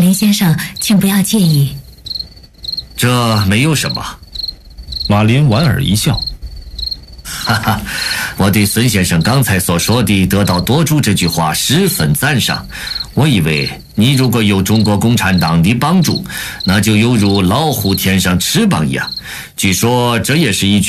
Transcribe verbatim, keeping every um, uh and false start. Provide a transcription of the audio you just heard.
林先生，请不要介意。 这没有什么。 马林莞尔一笑， 哈哈，我对孙先生刚才所说的得到多助这句话十分赞赏。我以为你如果有中国共产党的帮助，那就犹如老虎添上翅膀一样。据说这也是一句